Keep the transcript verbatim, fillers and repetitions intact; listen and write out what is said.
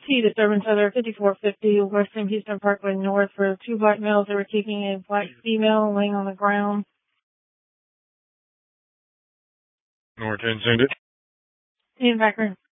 Key disturbance other fifty-four fifty West Saint Houston Parkway North for two black males that were kicking a black female laying on the ground. North ten, send it. In background.